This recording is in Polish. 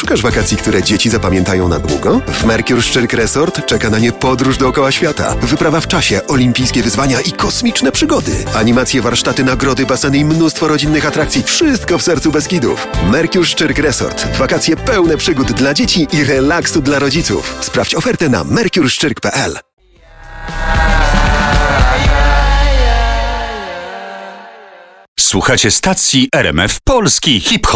Szukasz wakacji, które dzieci zapamiętają na długo? W Mercure Szczyrk Resort czeka na nie podróż dookoła świata, wyprawa w czasie, olimpijskie wyzwania i kosmiczne przygody. Animacje, warsztaty, nagrody, baseny i mnóstwo rodzinnych atrakcji. Wszystko w sercu Beskidów. Mercure Szczyrk Resort. Wakacje pełne przygód dla dzieci i relaksu dla rodziców. Sprawdź ofertę na mercureszczyrk.pl. Słuchacie stacji RMF Polski Hip Hop.